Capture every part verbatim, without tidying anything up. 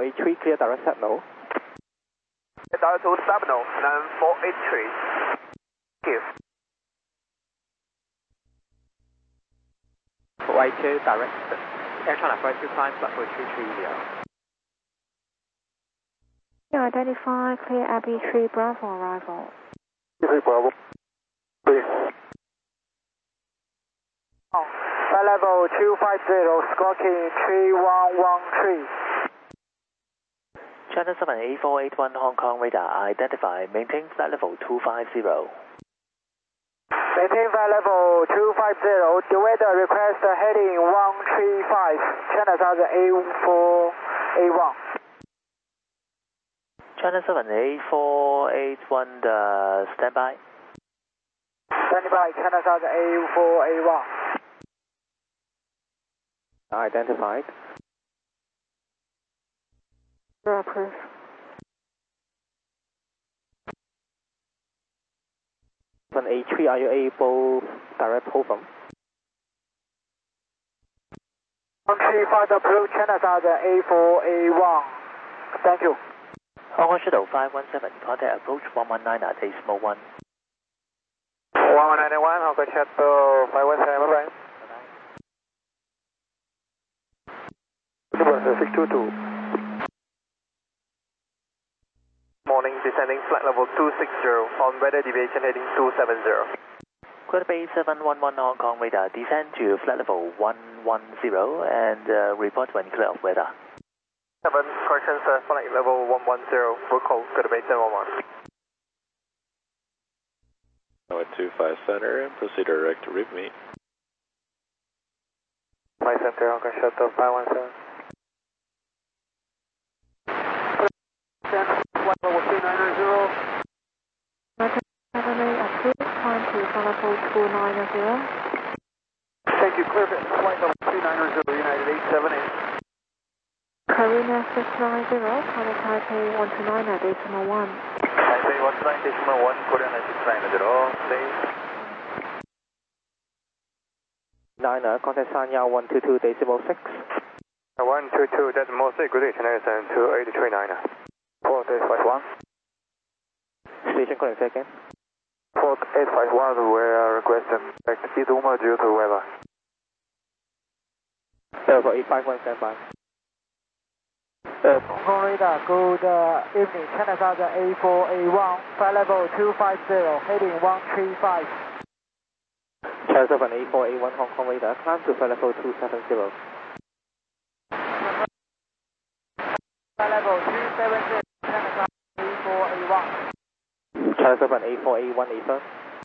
eight three, clear direct signal. Direct to Sabino, nine four eight three. Give. Y two, direct. Air China five two five, flight level two three zero. Identify, clear Abbey three Bravo arrival. three Bravo. Please. Flight level two five zero, squawking three one one three. China seven eight four eight one Hong Kong radar, identify, maintain flight level two five zero. Maintain flight level two five zero, the weather request heading one three five, China Southern A four A one. China seven eight four eight one, uh, standby. Standby, China Southern A four A one. Identified. Approved. One eight three, are you able direct hold from? one three five approved, China Southern A four A one. Thank you. Hong Kong Shuttle five one seven, contact approach one one nine decimal one. one one nine one, Hong Kong Shuttle five one seven, bye bye. six two two. Morning, descending flight level two six zero, on weather deviation heading two seven zero. Quarter base seven one one Hong Kong radar, descend to flight level one one zero and uh, report when clear of weather. seven, correction sir, flight level one one zero, we'll call quarter base seven one one. Now at two five center and proceed direct to Rip Meet. five center, Hong Kong Shuttle five one seven. Flight level two nine zero. seven eight approved, climb to flight level two nine zero. Thank you, clear it, flight level two nine zero, United eight seven eight. Karina six nine zero, contact Taipei one two nine decimal one. Taipei one two nine decimal one, Korean six nine zero, please. Niner, contact Sanya one two two decimal six. one two two decimal six, good day, China seven two eight three nine. Port eight five one. Station calling second. Port eight five one, we are requesting back Iduma due to weather. Airport eight five one, standby. Hong Kong radar, good uh, evening, China Southern A four A one, flight level two five zero, heading one three five. China seven eight four eight one Hong Kong radar, climb to flight level two seven zero. Flight level two seven zero, China Southern A four A one. China seven eight four eight one, A first.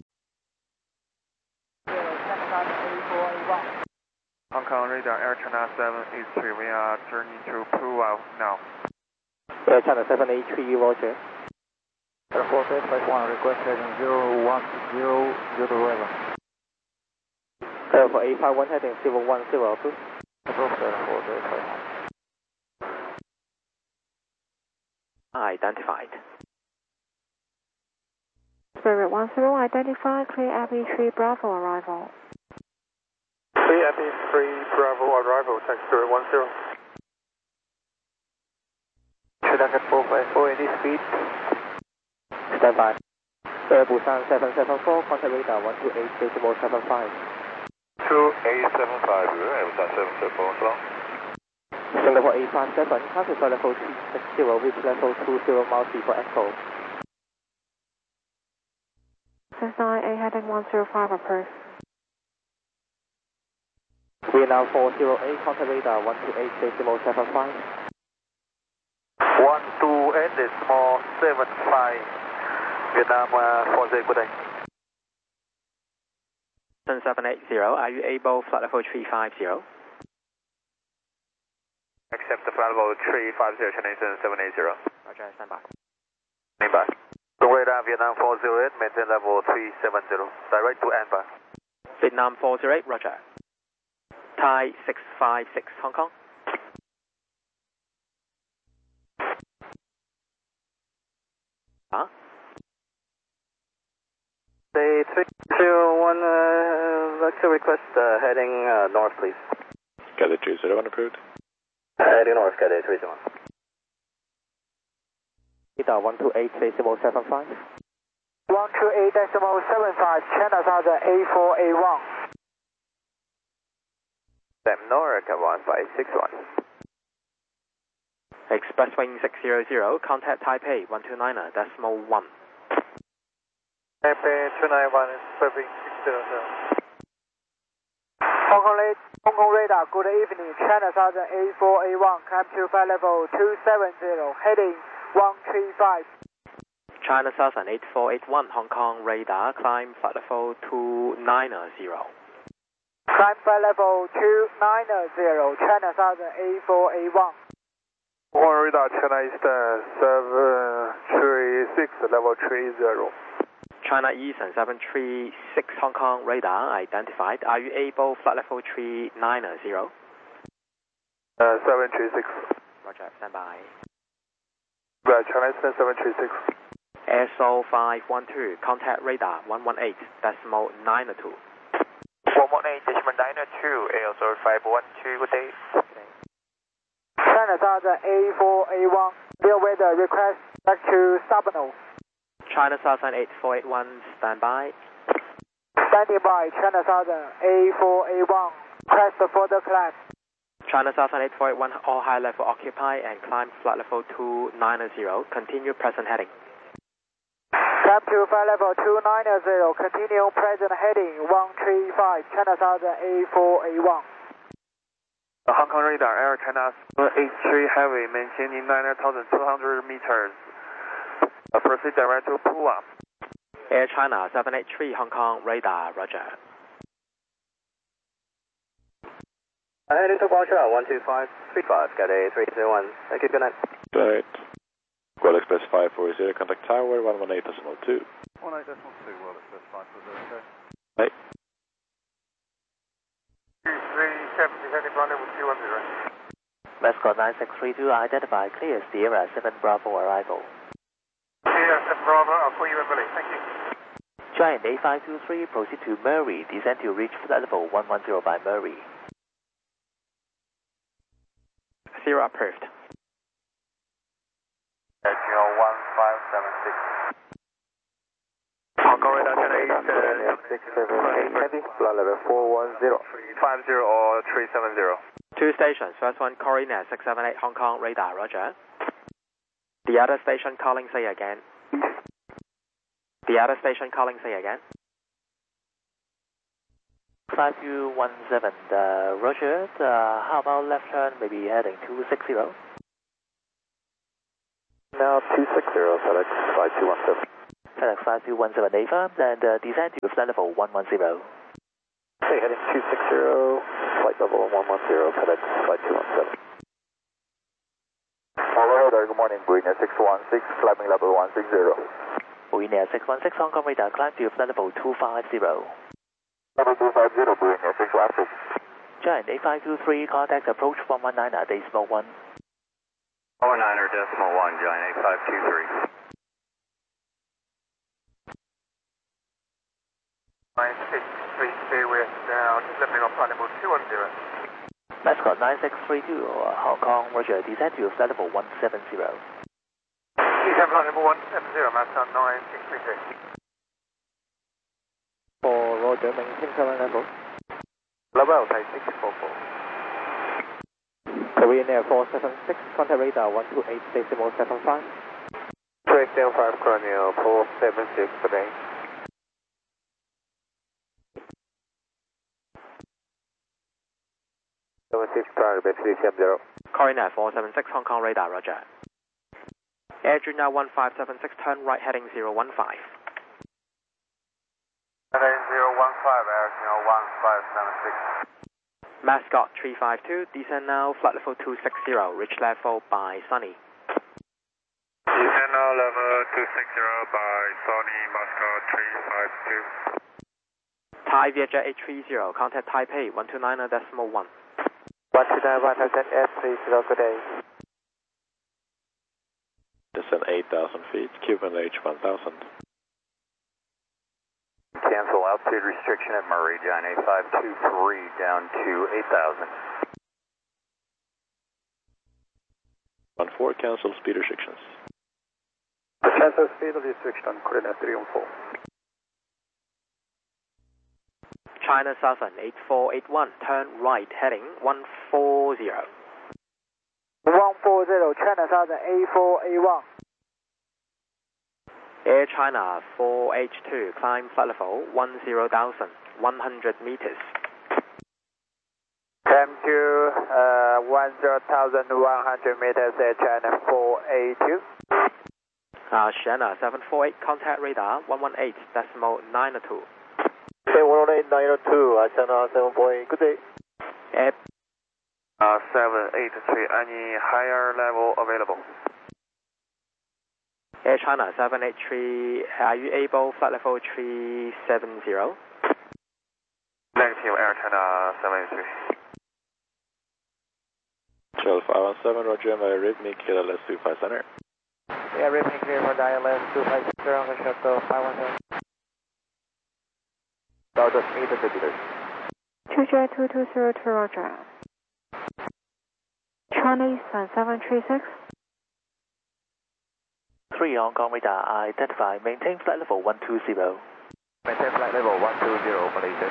China Southern A four A one. Hong Kong radar, Air China seven eight three, we are turning to Puao now. Air China seven eight three, roger. Airport eight five one, request heading zero one zero, due to weather. Airport eight five one, heading zero one zero, approved. Approved, Airport eight five one. Identified. Spirit one zero, identify, clear Abbey three Bravo arrival. Clear Abbey three Bravo arrival, thanks Spirit one zero. Should I get four five four eighty speed? Standby. Air Busan seven seven four, contact radar one two eight decimal seven five. two eight seven five, Air Busan seven seven four, so long. Singapore eight five seven, pass to flight level three six zero, reach level two zero miles before Echo. Cessna eight heading one zero five approved. We now four zero eight, contact radar one two eight decimal seven five. one two eight decimal seven five. Vietnam uh, four zero, good day. seven eight zero, are you able flight level three five zero? Accept the flight level three five zero, China seven eight zero. Roger, standby. Standby. Radar Vietnam four zero eight, maintain level three seven zero, direct to Anbar. Vietnam four zero eight, roger. Thai six five six, Hong Kong. Huh? Say three zero one, uh, actually request uh, heading uh, north, please. Gather two zero one approved. Heading north, Gather three zero one. Radar one two eight decimal seven five. one two eight decimal seven five, China Southern A four A one. Sam Norica one five six one. Expresswing six hundred, contact Taipei one two nine decimal one. Taipei two nine one, Expresswing six hundred. Hong Kong, Hong Kong radar, good evening. China Southern A four A one, climb to flight level two seven zero, heading one three five. China Southern eight four eight one, Hong Kong radar, climb flight level two nine zero. Climb flight level two nine zero, China Southern A four A one. Hong Kong radar, China Eastern seven three six, level three zero. China Eastern seven three six, Hong Kong radar identified. Are you able flight level three nine zero? Uh, seven three six. Roger, stand by. Right, China Eastern seven three six. S O five one two, contact radar one one eight decimal nine two. one one eight decimal nine two, A S O five one two, good day. China Southern A four A one, clear weather request back to Sabano. China Southern eight four eight one, stand by. Standing by, China Southern A four A one, request further climb. China Southern eight four eight one, all high level occupy and climb flight level two nine zero, continue present heading. Climb to flight level two nine zero, continue present heading one three five, China Southern A four A one. Hong Kong radar, Air China H three Heavy, maintaining nine thousand two hundred meters. Uh, proceed direct to Pulam. Air China seven eight three, Hong Kong radar, roger. Heading to Guangzhou, one two five three five, got a three zero one. Thank you, good night. Right. World Express five four zero, contact tower one one eight decimal two. one eight decimal two, World Express five four zero, okay. Right. two three seven, heading rendezvous two one zero. Mascot nine six three two, identify clear Sierra seven Bravo arrival. Sierra seven Bravo, I'll call you in Billy, thank you. Giant A five two three, proceed to Murray, descend to reach flight level one one zero by Murray. Zero approved. Geo one five seven six. Hong Kong radar, China Eastern six seven eight, heavy, flight level four one zero. five zero or three seven zero. Two stations, first one Corinet six seven eight, Hong Kong radar, roger. The other station calling, say again. The other station calling, say again. five two one seven, uh, roger, uh, how about left turn, maybe heading two six zero? Now two six zero, FedEx five two one seven. FedEx five two one seven, affirmed, and uh, descend to flight level one one zero. Hey, heading two six zero, flight level one one zero, FedEx five two one seven. Hello there, good morning, Green six one six, climbing level one six zero. Marina six one six, Hong Kong radar, climb to flight level two five zero. Level two five zero, Green six one six. Giant A five two three, contact approach one one nine, decimal one. one nine er decimal one, Giant A five two three. nine six three two, we're now just lifting off flight level two one zero. Mascot nine six three two, Hong Kong, roger, descend to flight level one seven zero. Descend flight level one seven zero, Mascot nine six three two. For roger, maintain current level. Level six four four. Korean Air four seven six, contact radar one two eight decimal seven five. three seven five, Colonial four seven six, good day. seven six, target three seven zero. Corinet four seven six, Hong Kong radar, roger. Air Junior one five seven six, turn right heading zero one five. Heading zero one five, Air Geo one five seven six. Mascot three five two, descend now, flight level two six zero, reach level by Sunny. Descend now level two six zero by Sony, Mascot three five two. Thai Vietjet eight three zero, contact Taipei one two nine decimal one. one two nine one, S three zero, good day. Descend eight thousand feet, Cuban H one thousand. Cancel altitude restriction at Murray, Giant A five two three, down to eight thousand. one four, cancel speed restrictions. Transfer speed restriction, coordinate three one four. China Southern eight four eight one, turn right, heading one four zero. one four zero, China Southern eight four eight one. Air China four H two, climb flight level one zero thousand, one hundred meters. Climb to uh, one zero thousand one hundred meters, Air China four eight two. Uh, China seven four eight, contact radar one one eight decimal nine two. Okay, one one eight nine two, China seven four eight, good day. Air Uh, seven eight three, any higher level available? Air China seven eight three, are you able flight level three seven zero? Negative, Air China seven eight three. Shell five one seven, Roger, my rhythmic, L S two five center. Yeah, rhythmic clear for dial L S two five zero on the shuttle five one seven. Now just meet the visitors. two J two two zero two, Roger. China Eastern seven three six. three Hong Kong radar, identify, maintain flight level one two zero. Maintain flight level one two zero, Malaysia.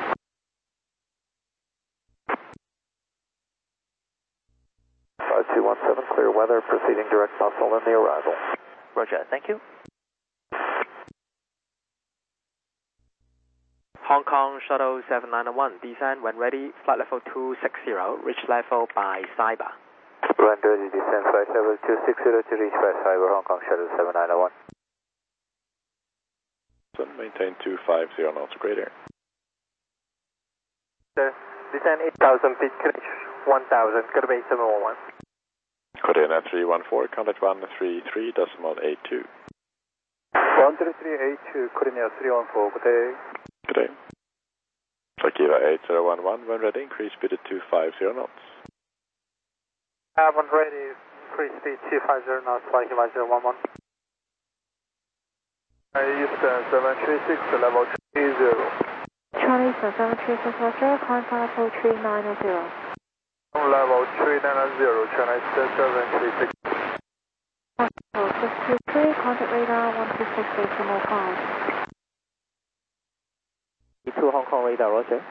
five two one seven, clear weather, proceeding direct muscle on the arrival. Roger, thank you. Hong Kong Shuttle seven nine one, descend when ready, flight level two six zero, reach level by Saiba. Run dirty, descend flight level two six zero to reach by Cyber, Hong Kong Shuttle seven nine one. So maintain two five zero knots greater. Descend eight thousand feet, Greenwich one thousand, Gate seven one one. Coordinate three one four, contact one three three decimal eight two. one three three eight two, coordinate three one four, good day. Good day. Akiva eight zero one one, when ready, increase speed to two five zero knots. Have one ready, increase speed two five zero knots, flight five zero one one. Eastern seven three six, level three zero. China Eastern seven three six, Roger, climb flight level three nine zero. Level three nine zero, China Eastern seven three six. six two three, contact radar one two six decimal five. two Hong Kong radar, Roger.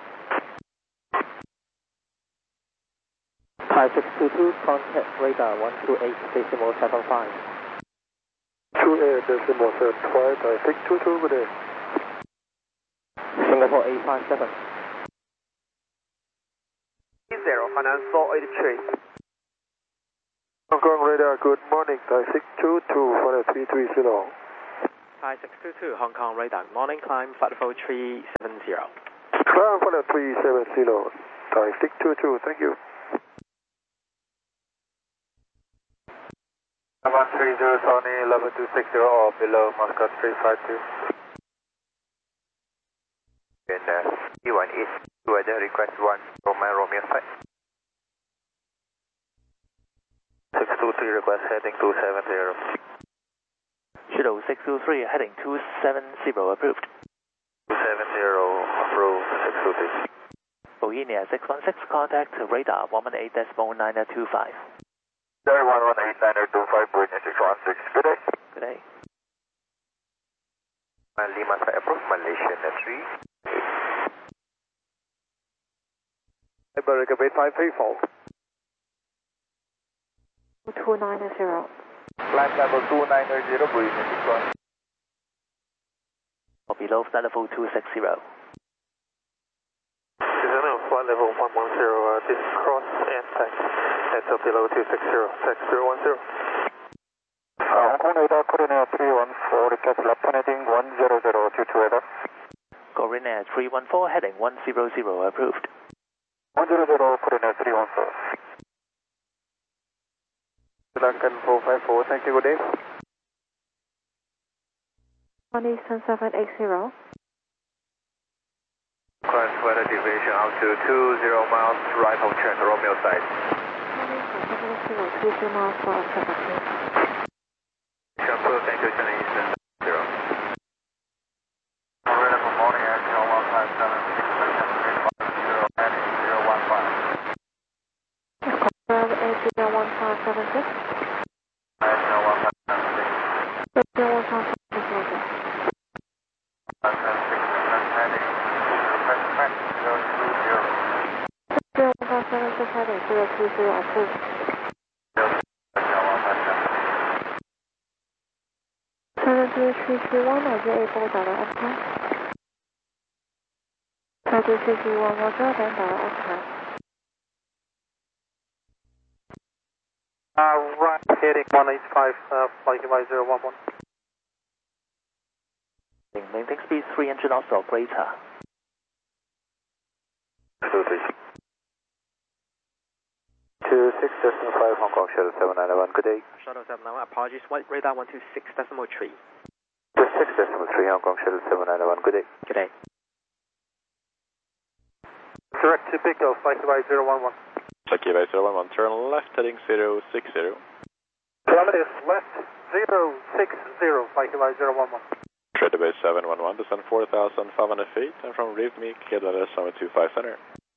Thai six two two, contact radar one two eight decimal seven five. two eight decimal seven five, Thai six two two, good day. Singapore eight five seven. zero, Hanan four eight three. Hong Kong radar, good morning, Thai six two two, flight three three zero. Thai six two two, Hong Kong radar, morning climb flight level three seven zero. Climb flight three seven zero, Thai six two two, thank you. one three zero, Sony, level two six zero or below, Moscow three five two. And uh, E one East, weather request one, Romeo Romeo side. six two three, request heading two seven zero. Shuttle six two three, heading two seven zero, approved. two seven zero, approved, six two three. Bohemia six one six, contact radar one one eight decimal nine two five. Sorry, one one eight nine two five, Bohemia six one six, good day. Good day. Lima side approved, Malaysian three. America eight five three four. two nine zero. Climb level two nine zero, Bohemia six one. Or below flight level two six zero. Descend flight level one one zero, uh, this cross and tax. Heads up below two six zero, tax zero one zero. Hong Kong radar, coordinate three one four, request left heading one zero zero two two radar. Coordinate three one four, heading one zero zero, approved. one zero zero, coordinate three one four. Lankan four five four, thank you, good day. China Eastern seven eight zero. Cross weather deviation out to two zero miles, right of turn, Romeo side. China Eastern seven eight zero, two zero miles for observation. Shampoo, thank you, China Eastern zero. Already for morning at zero one five seven six seven three five zero heading zero one five. Confirm eight zero one five seven six. zero one five seven six. zero one five zero approved. seven three three three one, are you able to direct F-time? seven three three three one, roger, then direct F-time. Uh, right, heading one eight five, uh, flight device zero one one. Maintain speed three hundred knots or greater. two six decimal five Hong Kong Shuttle seven nine one, good day. Shuttle seven nine one, apologies, white radar one two six decimal three. two six decimal three Hong Kong Shuttle seven nine one, good day. Good day. Direct to Pico, flight device zero one one. Turkey by zero one one, turn left heading zero six zero. Kilometers left zero six zero, flight device zero one one. Credit base seven one one, descend four thousand five hundred feet, and from RIVMI, clear level runway two five center.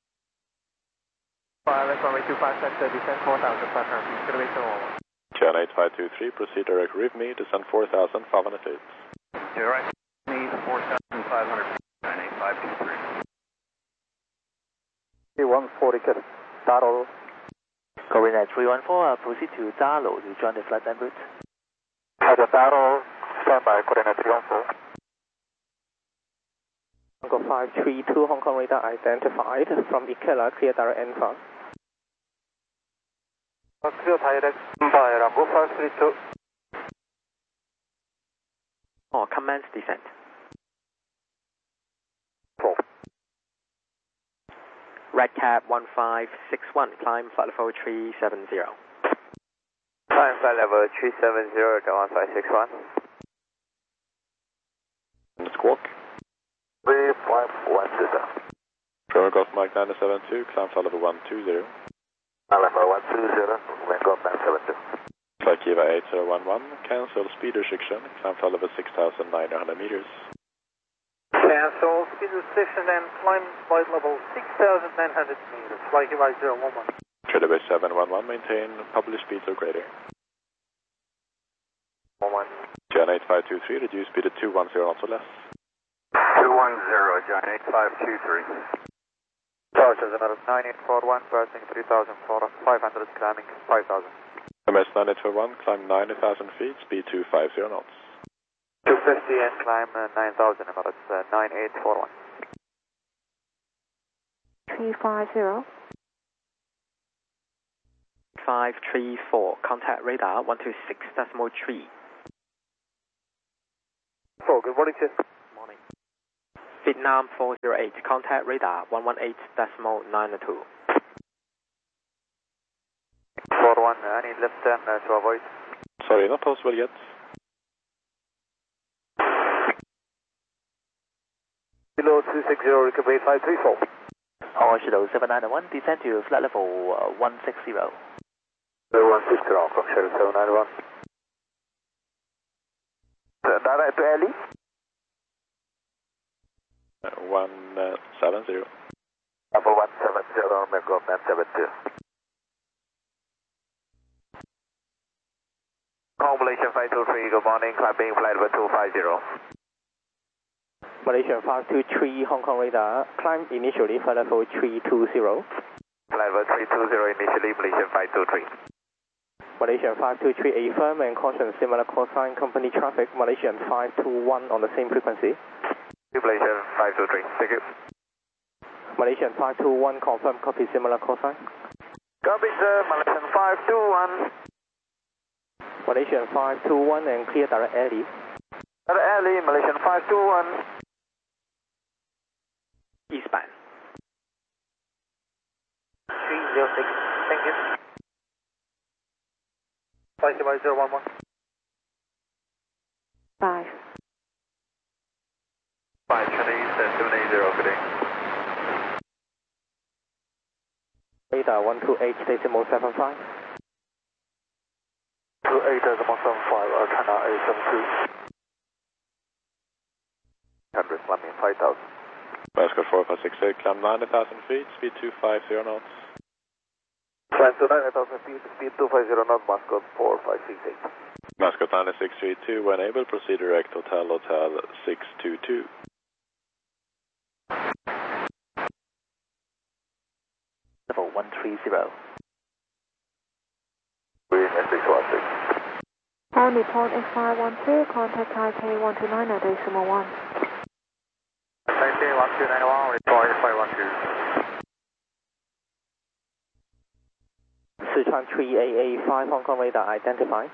Fire runway two five center, descend four thousand five hundred feet, clear base seven one one. Channel eight five two three, proceed direct RIVMI, descend four thousand five hundred feet. Direct me four thousand five hundred feet, nine eight five two three. three one forty, good. Dalo. Korean three one four, uh, proceed to Dalo to join the flight en route. Roger, Dalo, standby, Korean three one four. Tango five three two, Hong Kong radar identified from Ikela, clear direct N five. Uh, clear direct by Rango five three two. Oh, commence descent. Four. Red Cap one five six one, climb flight level three seven zero. Climb flight level three seven zero to one five six one. Squawk. three five one zero. Trevor Golf Mike nine seven two, climb flight level one two zero. Level one two zero, wind Golf nine seven two. Flight Kiva eight zero one one, cancel speed restriction, climb flight level six thousand nine hundred meters. Cancel speed restriction and climb flight level six thousand nine hundred meters, flight device zero one one. Credit base seven one one, maintain published speeds or greater. one one. John eight five two three, reduce speed to two one zero knots or less. two one zero, John eight five two three. Charges another nine eight four one, passing three thousand five hundred, climbing five thousand. M S nine eight four one, climb nine thousand feet, speed two five zero knots. two fifty and climb uh, nine thousand, Emirates uh, nine eight four one. three five zero. five three four, contact radar one two six decimal three. Four, good morning, sir. Morning. Vietnam four zero eight, contact radar one one eight decimal nine two. four one, any left turn uh, to avoid? Sorry, not possible yet. Below two six zero, recovery five three four. Hong Kong Shuttle seven nine one, descend to flight level uh, one six zero. one six zero, Hong Kong Shuttle seven nine one. Direct to Ellie? Uh, one seven zero. Number one seven zero, Mego nine seven two. Malaysian five two three, good morning, climbing flight level two five zero. Malaysian five two three, Hong Kong radar, climb initially flight level three two zero. Flight level three two zero initially, Malaysian five two three. Malaysian five two three, affirm and caution similar call sign company traffic, Malaysian five two one on the same frequency. Malaysian five two three, thank you. Malaysian five two one, confirm, copy similar call sign. Copy sir, Malaysian five two one. Malaysian five two one and clear direct alley. Direct alley, Malaysian five two one. Eastbound. three zero six, thank you. Flight device zero one one. five. five Chinese seven eight zero, good day. Radar one two eight decimal seven five. two eight decimal seven five, uh, China eight seven two. one hundred, climbing five thousand. Vasco four five six eight, climb nine thousand feet, speed two five zero knots. Climb to nine thousand feet, speed two five zero knots, Mascot four five six eight. Mascot nine six three two, when able, proceed direct Hotel Hotel six two two. Level one three zero. six one six. All Nippon X five one two, contact Taipei one two nine at decimal one. Taipei one two nine one, report X five one two. Sichuan three A A five, Hong Kong radar identified.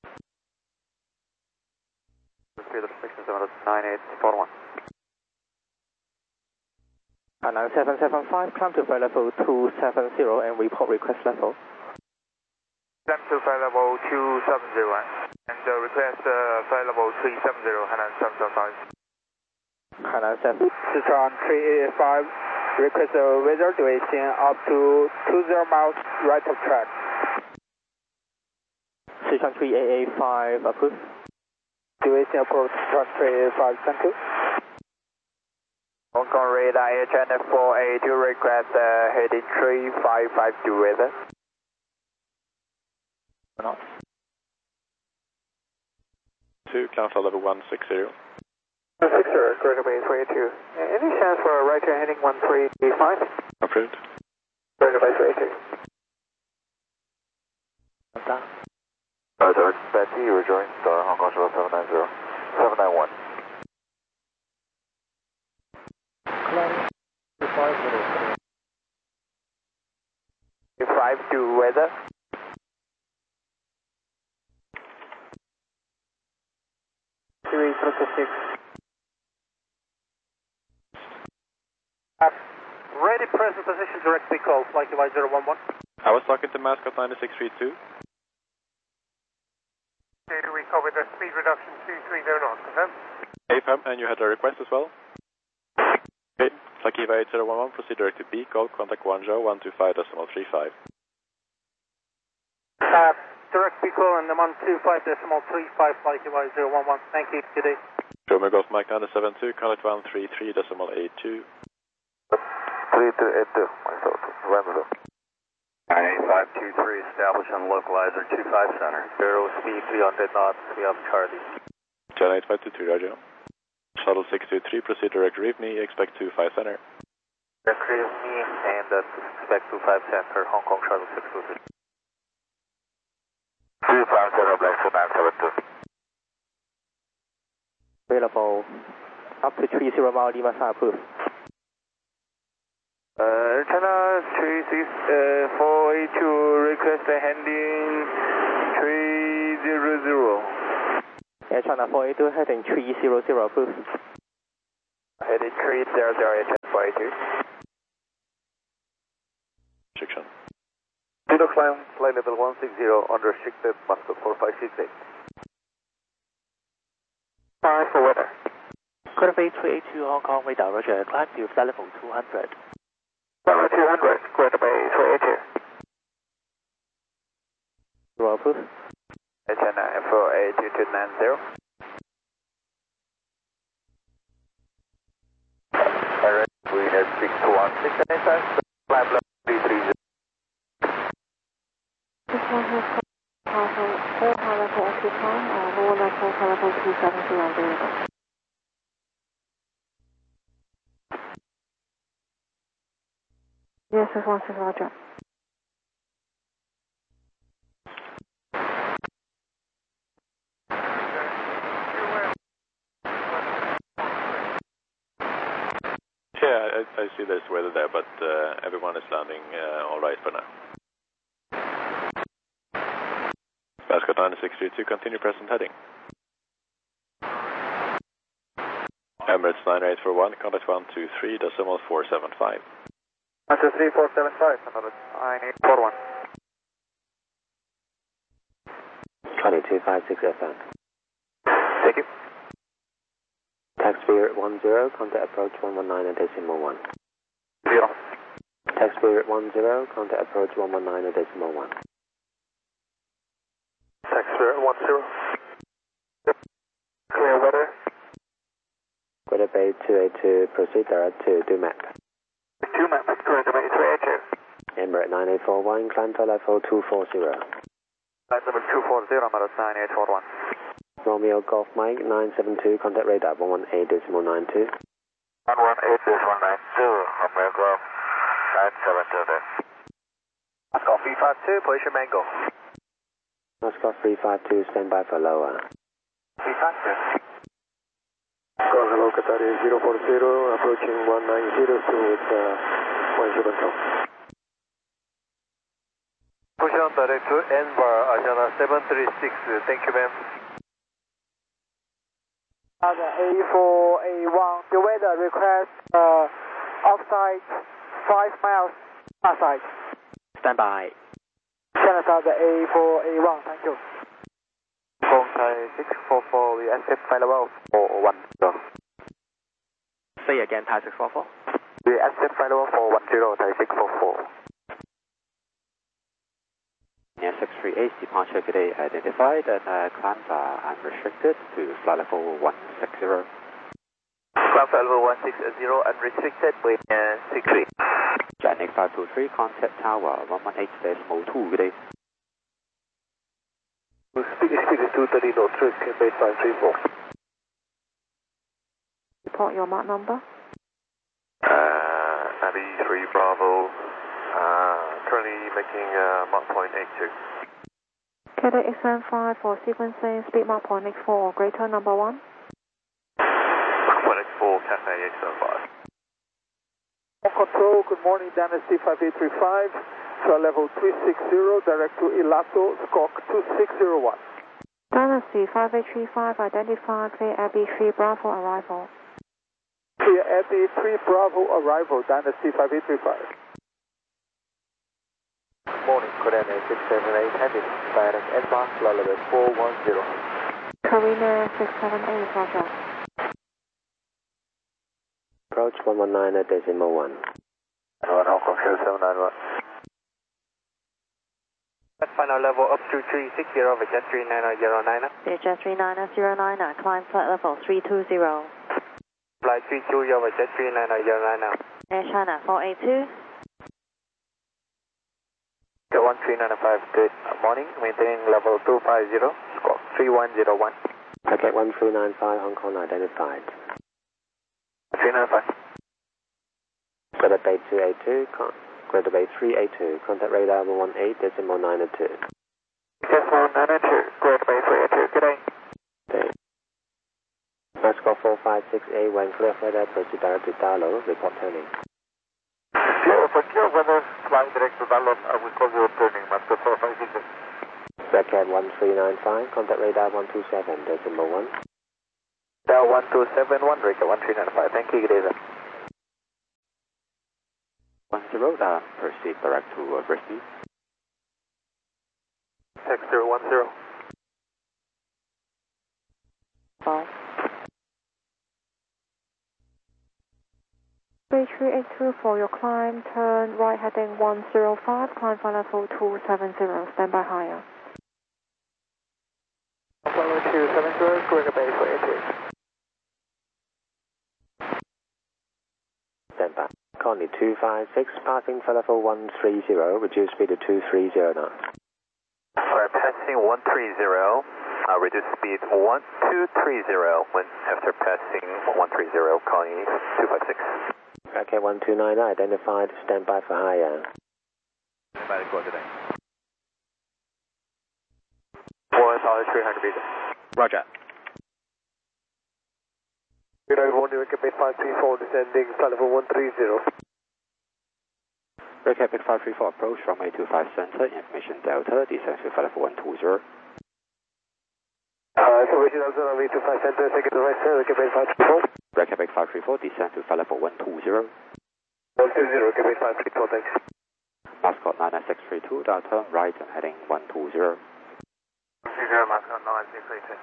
Field restriction seven nine eight four one. And nine seven seven five, climb to flight level two seven zero and report request level. Climb to flight level two seven zero and uh, request uh, flight level three seven zero, Hainan seven seven five. Hainan seven. Sichuan three A A five, request a weather duration up to two zero miles right of track. Sichuan three A A five, approved. Duration approach Sichuan three A A five, thank you. Hong Kong radar Air China four A two, request uh, heading three five five two weather. Not. two, climb flight level one six zero. one six zero, correct bay three eight two. Any chance for a right turn heading one three eight five? Approved. Correct bay three eight two. Uh, Direct Betty, rejoin Star Hong Kong Shuttle seven nine zero, seven nine one. five two weather. three six. Uh, ready, present position, direct call, flight device zero one one. I was talking to Mascot nine six three two. Data we covered the speed reduction two three zero knots, confirm? A P A M, and you had a request as well? Okay, Flakiva eight zero one one, proceed direct to B, call, contact Guangzhou one two five decimal three five. Uh, direct B call and the one two five decimal three five, flight device zero one one, thank you, good day. Romeo Golf Mike nine seven two, contact one three three decimal eight two. three two eight two, myself, Rambo. nine eight five two three, establish on localizer two five center. Zero speed three hundred knots, we have Charlie. China eight five two two, Roger. Shuttle six two three, proceed direct Rivni, expect two five center. Direct Rivni, and uh, expect two five center, Hong Kong Shuttle six two three. two five zero, Black four nine seven two. Available up to three zero mile, Lima Star approved. Uh, China three six four eight two, request a handing three zero zero. Air China four eight two, heading three zero zero approved. Heading three zero zero, Air China four eight two. Restriction. Dino climb, flight level one six zero, unrestricted, Muscat four five six eight. Five for weather. Credit Bay three eight two, Hong Kong radar, Roger, climb to flight level two hundred. Level two hundred, Credit Bay three eight two. Zero approved. Air China four eight two two nine zero. Alright, we have six one six, anytime, climb level three three zero. This one has partial, all high level occupy, or lower level high level two seven zero available. Yes, this one says Roger. Yeah, I, I see there's weather there, but uh, everyone is landing uh, all right for now. Mascot nine six three two, continue present heading. Emirates nine eight four one, contact one two three decimal four seven five. one two three four seven five, another nine eight four one. twenty-two five six F M. Thank you. Tax Spirit one zero, contact approach one one nine at decimal one. Zero. Tax Spirit one zero, contact approach one one nine at decimal one. Tax Spirit one zero. Yep. Clear weather. Weather Bay two eight two, proceed direct to Dumac. two map, Clear Bay three eight two. Emirates nine eight four one, climb to level two four zero. Flight level two four zero, Emirates nine eight four one. Romeo Golf Mike nine seven two, contact radar one one eight decimal nine two. one one eight decimal nine two, Romeo Golf nine seven two there. Golf V five two, position mango. Moscow three five two, stand by for lower. three five two. Go hello, Qatar zero four zero, approaching one nine zero with uh, one zero control. Push on direct to N bar, Asiana seven three six, thank you ma'am. A four A one, the weather request uh, offside five miles outside. Stand by. China South A four A one, thank you. Hong Thai six four four, we accept flight level four one zero. Say again, Thai six four four. We accept flight level four one zero, Thai six four four. Yeah, six three eight, departure today identified and uh, climb uh, unrestricted to flight level one six zero. Climb flight level one six zero, unrestricted, with uh, six three. Atlantic five two three, contact tower one one eight decimal two today. Speed speed is two thirty knots, base five three four. Report your mark number. Uh, Abbey three Bravo, uh, currently making uh, Mach point eight two. Cadet X M five for sequencing, speed Mach point eight four or greater, number one. Mach point eight four, Cafe X M five. Control, good morning, Dynasty five eight three five, to level three six zero, direct to Ilato, Skok two six zero one. Dynasty five eight three five, identified, clear Abbey three Bravo arrival. Clear Abbey three Bravo arrival, Dynasty five eight three five. Morning, coordinate six seven eight, heading direct N-bar, flight level four one zero. Karina six seven eight, roger. Approach one one nine at decimal one. Hong Kong seven nine one. Final level up to three six zero, Vietjet three nine zero nine. Vietjet three nine zero nine, climb flight level three two zero. Flight three two zero, Vietjet three nine zero nine. Air China four eight two. one three nine five, good morning, maintaining level two five zero, score three one zero one. Packet one three nine five, Hong Kong identified. three nine five. Greater Bay two eight two, con Greater Bay three eight two, contact radar one one eight, decimal nine two. Decimal nine two, Greater Bay three eight two, good day. Okay. Moscow four five six eight, when clear for that, proceed direct to Dalo, report turning. Clear for clear weather, flying direct to Dalo, I will call you turning, Moscow four five six eight. Packet one three nine five, contact radar one two seven, decimal one. Dow one two seven one, Rica one three nine five, thank you, good day sir. one zero, uh, proceed direct to uh, Brisbane. X zero one zero. Ball. three three eight two for your climb, turn right heading one zero five, climb flight level two seven zero, stand by higher. Level two seven zero, Greater Bay four eight two. Stand by. Connie two five six, passing for level one three zero, reduce speed to two three zero knots. Alright, passing one three zero, uh, reduce speed one two three zero, when after passing one three zero, Connie two five six. Packet one two nine identified, stand by for higher. By the today. one thousand three hundred meters. Roger. Good night, one, Recap five three four, descending flight level one three zero. Recap five three four, approach from A two five center, information Delta, descend to flight level one two zero. Uh, information Delta on A two five center, second to right, sir, Recap five three four. Recap five three four, descend to flight level one two zero. one two zero, Recap five three four, thanks. Mascot nine nine six three two, down turn right and heading one two zero. one two zero, Mascot nine nine six three two.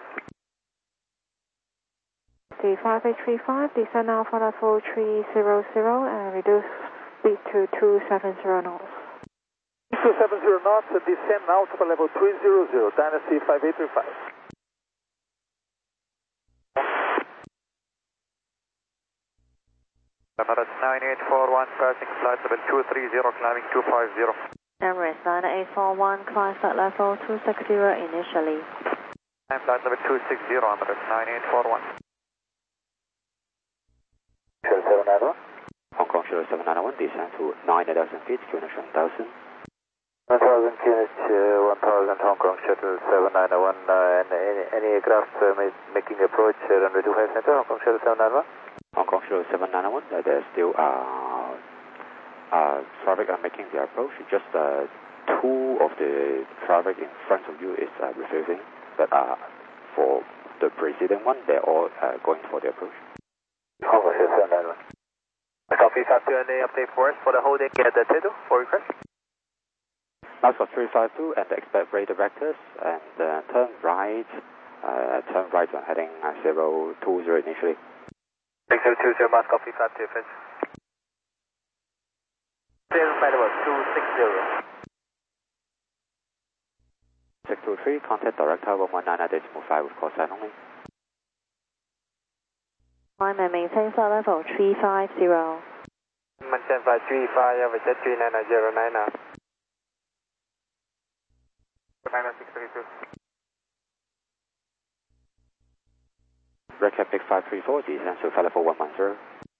The five eight three five, descend alpha level three zero zero and reduce speed to two seven zero knots. two seven zero knots, descend alpha level three zero zero, Dynasty five eight three five. Emirates nine eight four one, passing flight level two three zero, climbing two five zero. Emirates nine eight four one, climb flight level two six zero initially. Climb flight level two six zero, Emirates nine eight four one. seven nine one. Hong Kong seven nine one, descend to nine thousand feet, Q one thousand. one thousand Q N H, uh, one thousand Hong Kong Shuttle seven nine one, uh, and any, any aircraft uh, ma making approach uh, runway two five center, Hong Kong Shuttle seven nine one? Hong Kong Shuttle seven nine one, uh, there's still uh, uh, traffic are making their approach. Just uh, two of the traffic in front of you is uh, refusing, but uh, for the preceding one, they're all uh, going for the approach. Hong Kong Shuttle seven nine one. Copy five two, any update for us for the holding at the Tedo for request? Mascot three five two and expect radar vectors and uh, turn right, uh, turn right on heading uh, zero two zero initially. six zero two zero, Mascot three five two, finish. Clear flight level two six zero. six two three, contact director one one nine decimal five with call sign only. Climb and maintain flight level three five zero. Maintain flight three five, jet three nine zero nine now. nine six three two. Red Cap Big five three four, descend to flight level one one zero.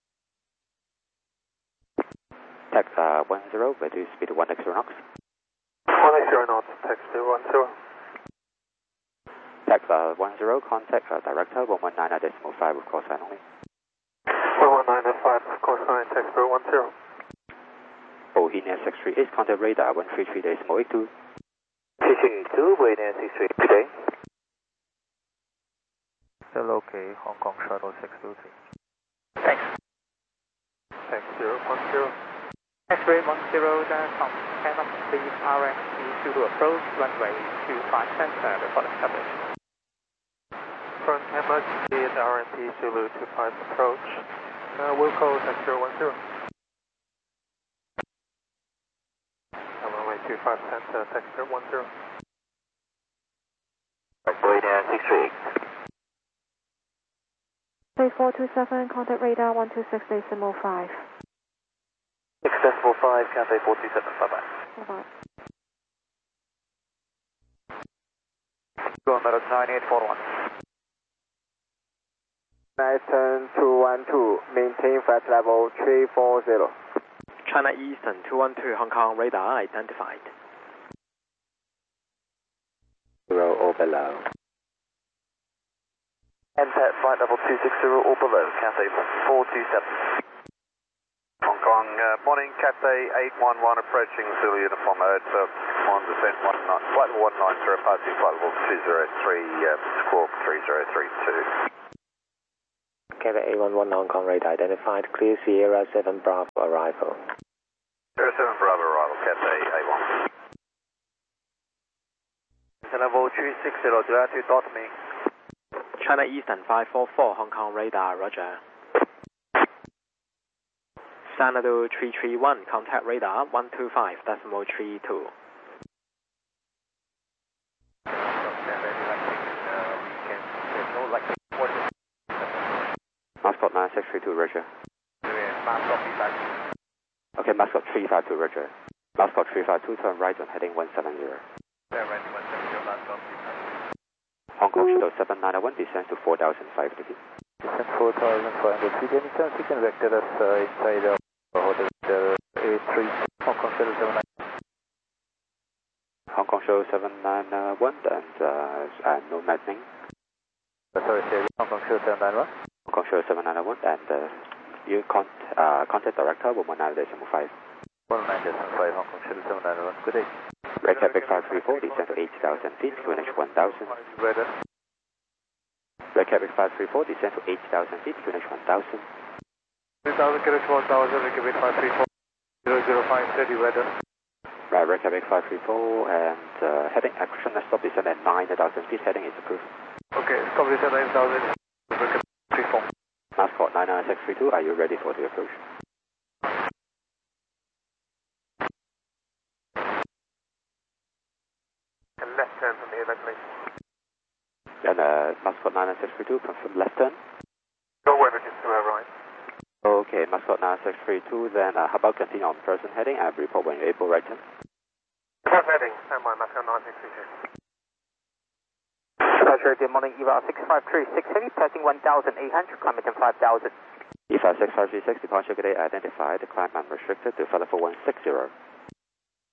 Tax uh, one zero, reduce speed to one x zero knots. one x zero knots, tax to one zero. Tax uh, one zero, contact uh, director one one nine decimal five with call sign only. one one nine five, of course, nine, tax to one zero. Bohemia six three eight, contact radar one three three decimal eight two. three three two, Bohemia six three, good day. Still okay, Hong Kong Shuttle six two three. Thanks. Tax zero one zero. X-ray one zero, from cannot leave R M P to approach runway two five center for the coverage. Front camera is R M P Zulu two five approach. Uh, we'll call tax zero one zero. Runway two five center, tax zero one zero. Bohemia six three eight. Base four two seven, contact radar one two six decimal five. six decimal five, Cathay four two seven, bye bye. Bye bye. Go on, nine eight four one. Nice turn two one two, maintain flight level three four zero. China Eastern two one two Hong Kong radar identified. Zero or below. N P A T flight level two six zero or below, Cathay four two seven. Hong Kong, uh, morning, Cathay eight one one approaching Zulu uniform mode, so on descent one nine, flight level one nine zero, passing flight level two zero three, uh, squawk three zero three two. Cathay eight one one Hong Kong radar identified, clear Sierra seven Bravo arrival. Sierra seven Bravo arrival, Cathay eight one. Level three six zero, do I have to dot me? China Eastern five four four Hong Kong radar, roger. Xanadu three three one, contact radar one two five decimal three two. Mascot nine six three two, roger. Okay, Mascot three five two, roger. Mascot three five two, turn right on heading one seven zero. Hong Kong Shuttle seven nine one, descends to four thousand five hundred feet. Descent four thousand five hundred feet. Any chance you can vector us uh, inside of hotel A three, Hong Kong Shuttle seven nine one? Hong Kong Shuttle seven nine one and uh, uh, no matching. Uh, sorry, say Hong Kong Shuttle seven nine one? Hong Kong Shuttle seven nine one and uh, you con uh, contact director one one nine decimal five. one nine decimal five, Hong Kong Shuttle seven nine one. Good day. Red Cap Big five three four, descend to eighty thousand feet, Q N H one thousand. Weather. Red Cap Big five three four, descend to eighty thousand feet, Q N H one thousand. three thousand, Q N H one thousand, Red Cap Big five three four, zero zero five, steady weather. Right, Red Cap Big five three four and uh, heading action, stop descent at nine thousand feet, heading is approved. Okay, stop descent nine thousand, Red Cap three four. Mascot nine nine six three two, are you ready for the approach? And left turn from the evacuation. And uh, Mascot nine nine six three two, confirm left turn. Go weather just to our right. Okay, Mascot nine six three two, then uh, how about continue on person heading and report when you're able, right turn? Person heading, stand by, Mascot nine six three two. Pleasure, good morning, E V A six five three six heavy, passing one thousand eight hundred, climbing to five thousand. E V A six five three six, departure today identified, climb unrestricted to flight level one six zero.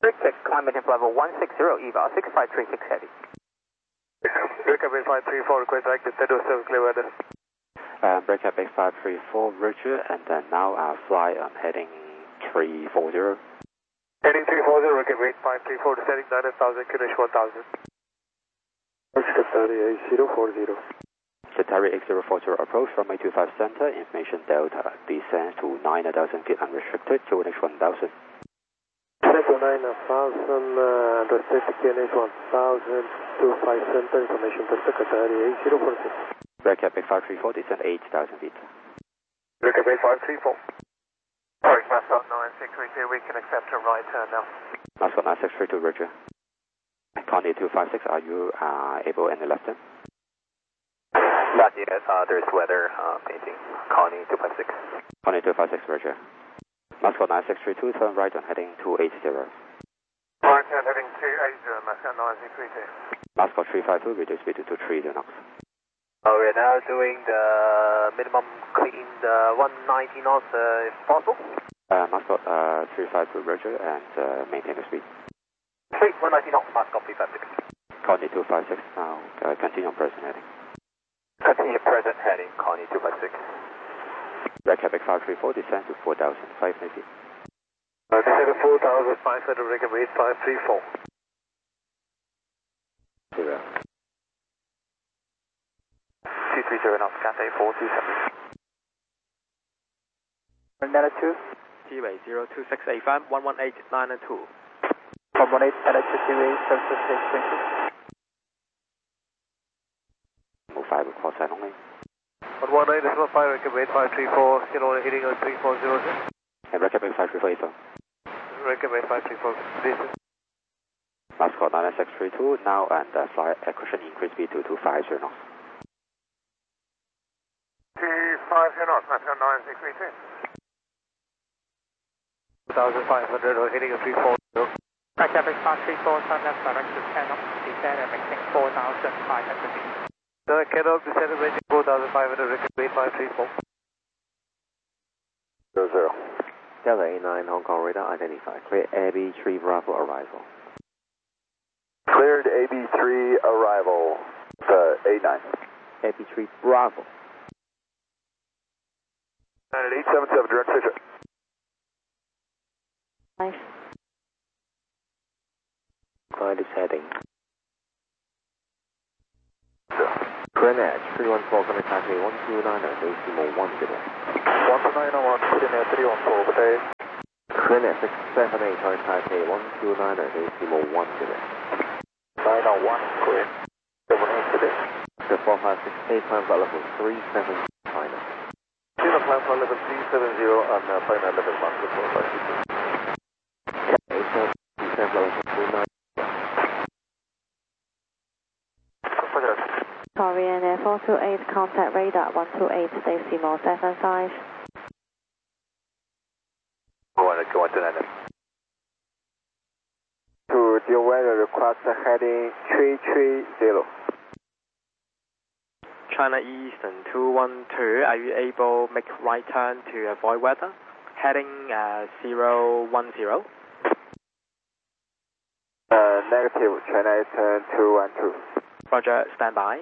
Check, climb maintain level one six zero, E V A six five three six heavy. Breakup eight five three four, request active, Tedo seven, clear weather. Uh, breakup eight five three four, Roger, and then now uh, fly on heading three four zero. Heading three four zero, breakup eight five three four, descending nine thousand, Q N H one thousand. Qatari eight zero four zero. Qatari eight zero four zero approach from eight two five center, information Delta, descend to nine thousand feet unrestricted, Q N H one thousand. Descend to nine thousand, uh, unrestricted Q N H one thousand, two five center, information Delta, Qatari eight zero four zero. Breakup eight five three four, descend eight thousand feet. Breakup eight five three four. Sorry, Mascot nine six three two, we can accept a right turn now. Mascot nine six three two, Roger. Connie two five six, are you uh, able in the left turn? Not yet, uh, there's weather uh, painting. Connie two five six. Connie two five six, Roger. Mascot nine six three two, turn right on heading two eight zero. Right turn heading two eight zero, Mascot nine six three two. Mascot three five two, reduce speed to two three zero knots. Oh, we're now doing the minimum clean uh, one ninety knots uh, if possible. Uh, Mascot uh, three five two, Roger, and uh, maintain the speed. Sweet, one ninety knots, Mascot three five six. Connie two five six, now uh, continue on present heading. Continue present heading, Connie two five six. Breakup eight five three four, descend to four thousand five hundred feet. Uh, descend to four thousand five hundred, breakup eight five three four. Zero. two three zero knots, Cathay four two seven. Altitude? T-Way zero two six eight five, one one eight nine two. one one eight, altitude T-Way, seven six eight twenty. Move five with call sign only. one one eight, decimal five, breakup eight five three four, still only hitting on three four zero. And breakup eight five three four, eight Breakup eight five three four, distance. Mascot nine six three two, now and uh, fly uh, cushion increase speed to two five zero knots. two five zero knots, Mascot nine six three two. two thousand five hundred, or hitting a three four zero. Breakup eight five three four, turn left direction ten knots, descend and maintain four thousand five hundred feet. Sir, Canop, descend and maintain four thousand five hundred, breakup eight five three four. Zero zero. Delta eight nine, Hong Kong radar identified. Clear A B three Bravo arrival. Cleared A B three arrival, uh, eight nine. A B three Bravo. And eight seven seven, direct picture. Nice. Clyde is heading. Greenwich three one four, going to Taipei one two nine zero, decimal one zero. one two nine zero one, Greenwich three one four, good day. Greenwich six seven eight, going to Taipei one two nine zero, decimal one zero. nine zero one, clear. seven eight today. The four five six eight, climb flight level three seven, China. China climb flight level three seven zero and uh, final level one, good four five six. eight seven, descend level two nine. Korean Air four two eight, contact radar one two eight, decimal seven five. Go on, go on to that. To deal weather request heading three three zero. China Eastern two one two, are you able to make right turn to avoid weather? Heading uh, zero one zero. Uh, negative, China Eastern two one two. Roger, stand by.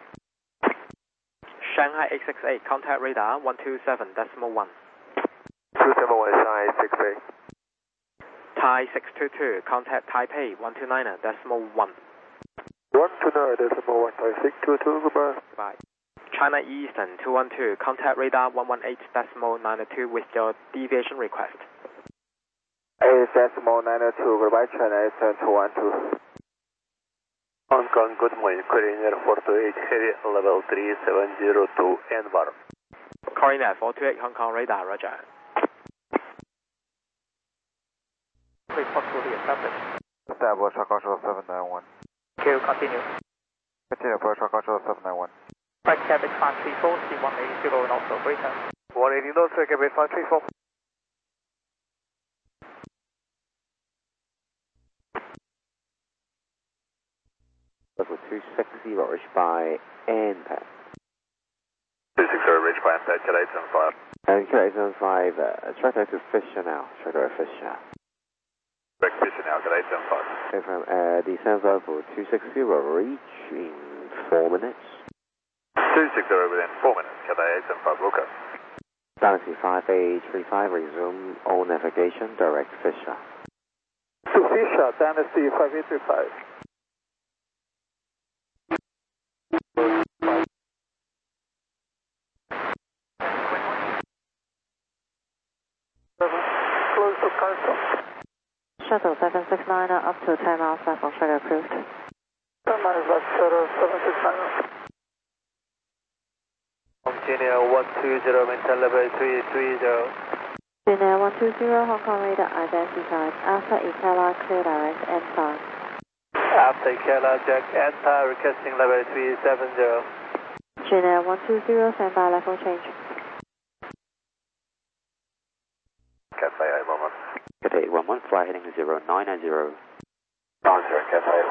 Shanghai eight six eight, contact radar one two seven decimal one. two seven one, Shanghai six eight. Thai six two two, contact Taipei one two nine decimal one. one two nine decimal one, Thai six two two, goodbye. Goodbye. China Eastern two one two, contact radar one one eight decimal nine two with your deviation request. eight decimal nine two, goodbye, China Eastern two one two. Hong Kong, good morning, Korean Air four two eight, heavy level three seven zero two, and bar. Korean Air four two eight, Hong Kong radar, roger. Report fully established. Establish control seven nine one. Q, continue. Continue, approach control seven nine one. Right cabin five three four, C one eight zero knots, operator. one eighty knots, right cabin five three four. Level two six zero, reached by N P A D. two six zero, reached by N P A D, Cat eight seven five. And Cat eight seven five, uh, try to go to Fisher now. Try to go to Fisher. Direct position now, Cadet eight seven five. Confirm, uh, descent level two six zero, reach in four minutes. two six zero within four minutes, Cadet eight seven five, Wilco. Galaxy five eight three five, resume all navigation, direct Fisher. To Fisher, Dynasty five eight three five. Close to console. Shuttle seven six nine up to ten miles left on trigger approved. ten miles left, shuttle seven six nine. Engineer one two zero, maintain level three three zero. Engineer one two zero, Hong Kong radar identified. Alpha Ikela, clear direct, enter. After Ikela, Jack, enter, requesting level three seven zero. Engineer one two zero, standby level change. Cathay eight one one. Cathay eight one one, fly heading zero nine nine zero. nine zero, Cathay.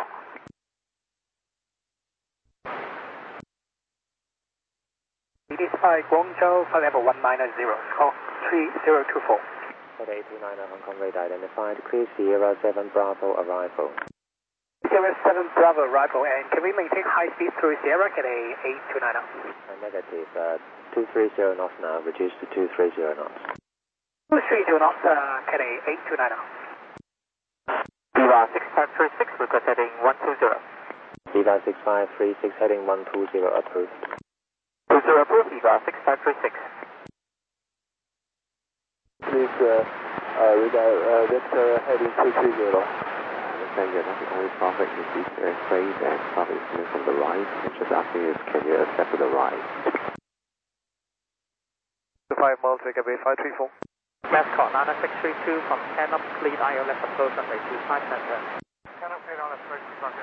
It is by Guangzhou, flight level one nine zero, score three zero two four. Cathay eight two nine, Hong Kong radar identified, clear Sierra seven Bravo arrival. Sierra seven Bravo arrival, and can we maintain high speed through Sierra, Cathay eight two nine? Uh, negative, uh, two three zero knots now, reduced to two three zero knots. two three zero knots, uh, Cathay eight two nine. Viva six five three six, request heading one two zero. Viva six five three six, heading one two zero approved. two zero approved, Viva six five three six. Please, uh, uh, radar, uh, vector heading two three zero. Understand you're not the only traffic in this airspace and traffic is coming from the right. I'm just asking is, can you accept the right? five miles, Vega Bay five three four. Mascot nine six three two from ten up, lead I O left approach on two five center. ten up, lead on approach, rocket.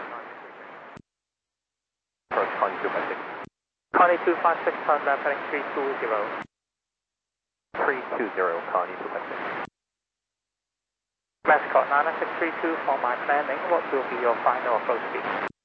Approach Connie two five six. Connie two five six, turn left heading three two zero. three two zero, Connie two five six. Mascot nine six three two, for my planning, what will be your final approach speed?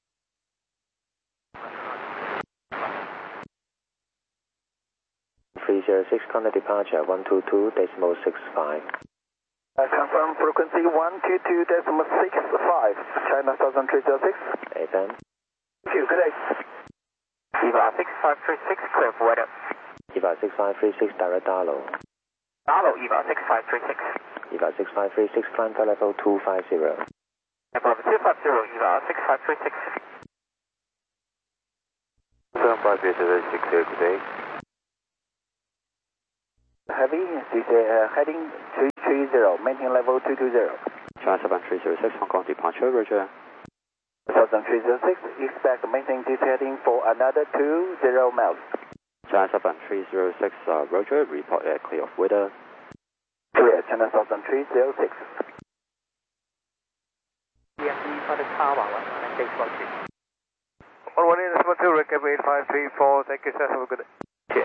three zero six, contact departure one two two decimal six five. Uh, confirm frequency one two two decimal six five, China Southern three zero six. A F M. Thank you, good day. Viva six five three six, clear for weather. Viva six five three six, direct Darlow. Darlow, Viva six five three six. Viva six five three six, climb to level two five zero. Above two five zero, Viva six five three six. seven five zero six zero, good day. Heavy, uh, heading three three zero, maintain level two two zero. China seven three zero six, Hong Kong departure, Roger. Southern three zero six, expect maintain this heading for another two zero miles. China seven three zero six, uh, Roger, report uh, clear of weather. Clear, China Southern three zero six. D M D for the Kawa one, and engage one two. one one eight decimal two, Recap eight five three four, thank you sir, have a good day. Cheers.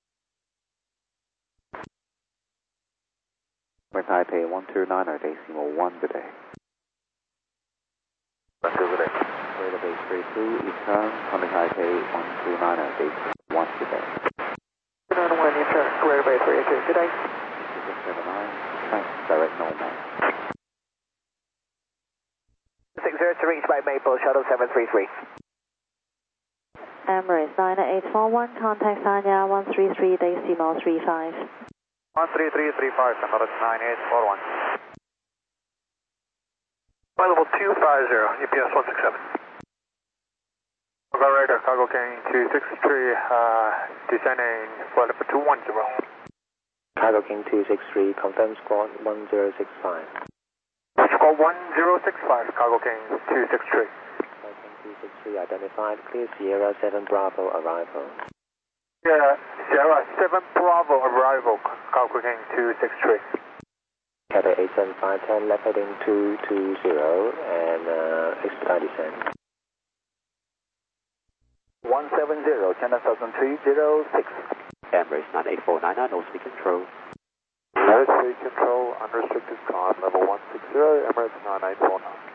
With Taipei one two nine, decimal one good day. one two, good day. Radar base three two, return, contact Taipei one two nine, decimal one good day. two nine one, return, radar base three two, good day. six seven nine, track direct normal. six zero to reach by Maple, shuttle seven three three. Emirates nine eight four one, contact Sanya one three three, decimal three five. one three three three five, Emirates nine eight four one. Flight level two five zero, E P S one six seven. Cargo radar, cargo king two six three, uh, descending flight level two one zero. Cargo King two six three, confirm squad one zero six five. Squad one zero six five, cargo king two six three. Cargo King two six three identified, clear Sierra seven Bravo arrival. Yeah, Sierra seven Bravo arrival, cargo king two six three. Cathay eight seven five ten, left heading two two zero, and uh, expedite descent. one seven zero, China Southern three zero six. Emirates nine eight four nine nine, no speed control. No speed control, unrestricted climb, level one six zero, Emirates nine eight four nine.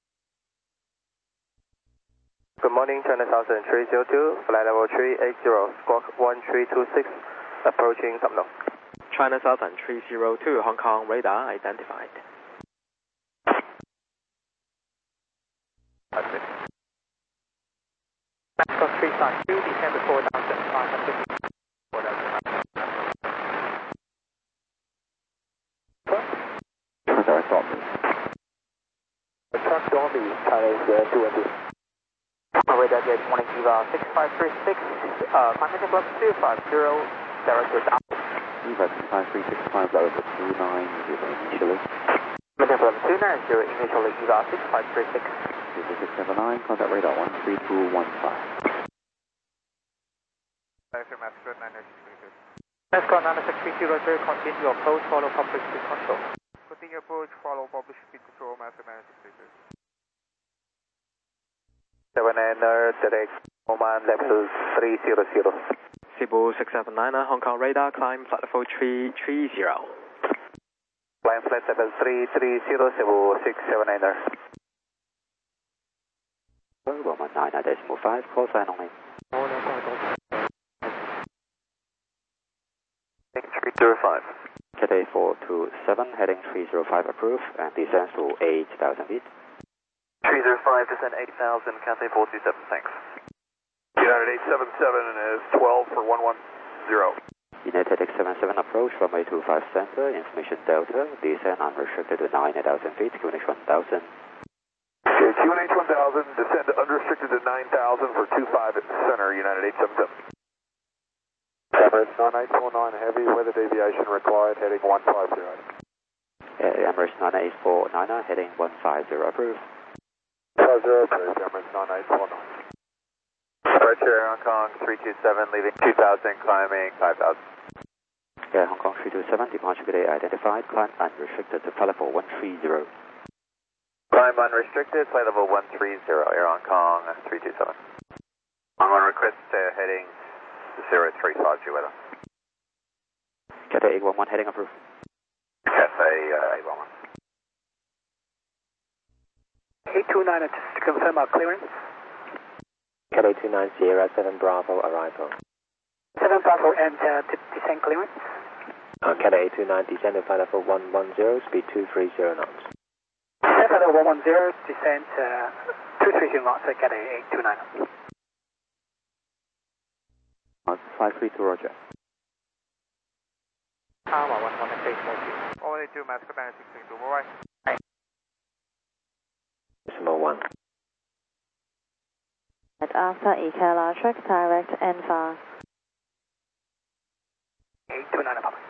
Good morning, China Southern three zero two, flight level three eight zero, squawk one three two six, approaching Tumno. China Southern three zero two, Hong Kong radar identified. Foxtrot three five two, descend to four thousand five hundred. Sorry, stop. Truck Dormy, Chinese uh, two one two. Radar gate morning Eva six five three six, uh, contact plus two five zero, director down. Eva six five three six five, level two nine zero initially. Contact plus two nine zero, initially Eva six five three six. Eva six seven nine, contact radar one three two one five. Escort nine six three zero zero, continue your approach, follow public speed control. Continue approach, follow public speed control, master manager six. seven niner, direct, Oman level three zero zero. Cebu six seven nine, Hong Kong radar, climb flight level three three zero. Climb flight level three three zero, Cebu six seven niner. Roman nine decimal five, call sign only. three zero five. Cathay four two seven, heading three zero five approved, and descends to eight thousand feet. three zero five, descend eight thousand, Cathay four two seven, thanks. United eight seven seven is twelve for one one zero. United eight seven seven approach, runway two five center, information Delta, descend unrestricted to nine thousand feet, Q N H one thousand. Okay, Q N H one thousand, descend unrestricted to nine thousand for two five center, United eight seven seven. Emirates nine eight four nine, heavy weather deviation required, heading one five zero. Uh, Emirates nine eight four nine, heading one five zero approved. five zero approved, Emirates nine eight four nine. Departure Hong Kong three two seven, leaving two thousand, climbing five thousand. Yeah, Hong Kong three two seven, departure today identified, climb unrestricted to flight level one three zero. Climb unrestricted, flight level one three zero, Air Hong Kong three two seven. I'm on request uh, heading zero three five, G weather. Cathay eight one one, heading approved. Cathay uh, eight one one. eight two nine, just to confirm our clearance. Cathay two nine zero seven Bravo, arrival. seven Bravo and uh, descent clearance. Uh, Cathay eight two nine, descend to flight level one one zero, speed two three zero knots. Descent flight level one one zero, descent uh, two three zero knots at Cathay eight two nine. Uh, five three two, roger. Tower one one eight four two. Only two, master manager six two, bye bye. Decimal one. At Alpha Eco Large, direct N five. eight two nine, Papa.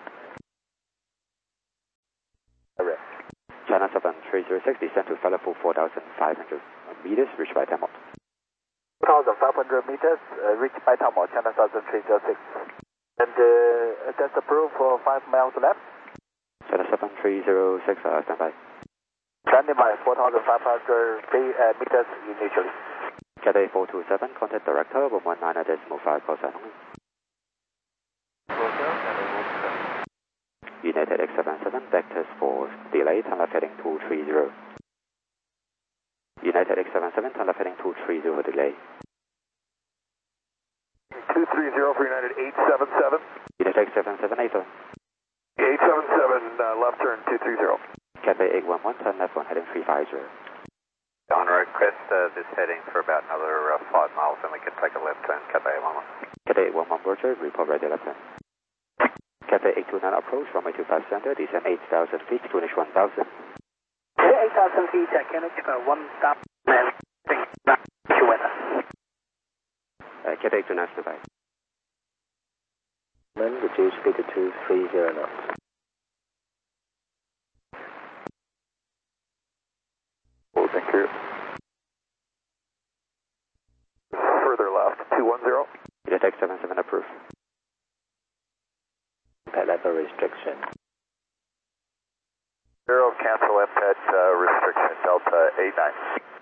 Correct. China seven three zero six, descend to flight level four thousand five hundred meters, reached by time out. four thousand five hundred meters, uh, reached by Tower, China Southern three zero six. And uh, that's approved for five miles left. China seven three zero six, uh, stand by. Landing by four thousand five hundred uh, meters initially. Cathay four two seven, contact director, one one nine decimal five, call sign only. United X seven seven, vectors for delay, time left heading two three zero. United X seven seven, time left heading two three zero for delay. two three zero for United eight seven seven. United X seven seven, eight seven. eight seven seven, uh, left turn two three zero. Cathay eight one one, turn left one heading three five zero. On request, uh, this heading for about another uh, five miles, and we can take a left turn, Cathay eight one one. Cathay eight one one, roger, report ready left turn. Cathay eight two nine approach, runway two five center, descend eight thousand feet, Q N H one thousand. eight thousand feet, uh, Q N H uh, one thousand. Weather. Uh, Cathay eight two nine, stand by. Then reduce speed to two three zero knots. Oh, thank you. Further left, two one zero. United X seven seven approved. Pet level restriction. Zero, cancel M P E T uh, restriction, Delta eight nine.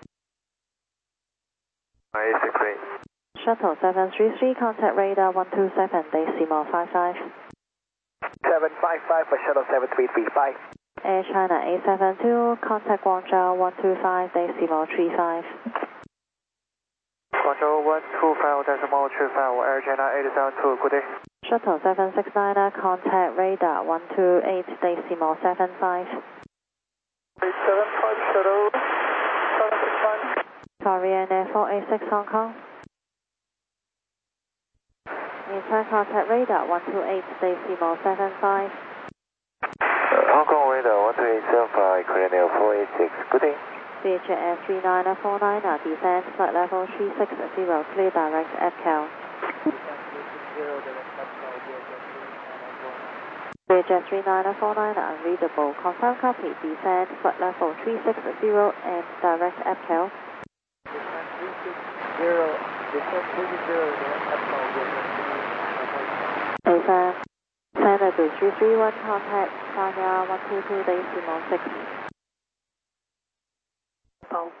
eight six eight. Shuttle seven three three, contact radar one two seven, decimal five five. seven five five for shuttle seven three three five. Air China eight seven two, contact Guangzhou one two five, decimal three five. Guangzhou one two five, decimal three five, Air China eight seven two, good day. Shuttle seven six nine, contact radar one two eight, decimal seven five. eight seven five, shuttle seven six nine. Korean Air four eight six Hong Kong. Inside contact radar one two eight, decimal seven five. Hong Kong radar one two eight seven five, clear nail four eight six, good day. V H S three nine four nine, descent flight level three six zero, clear direct F C A L. V H S three nine four nine, unreadable, confirm copy, descent flight level three six zero and direct F C A L. Descent three six zero, descent three six zero, direct F C A L. Affirm. Center to three three one, contact Sanya one two two, decimal six. Oh.